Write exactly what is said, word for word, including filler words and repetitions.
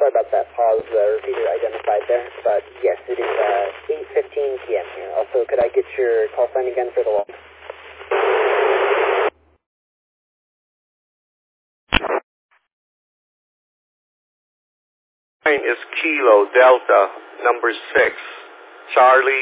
sorry about that pause, the repeater identified there, but yes, it is uh, eight fifteen p m here. Also, could I get your call sign again for the log? Is Kilo Delta number six, Charlie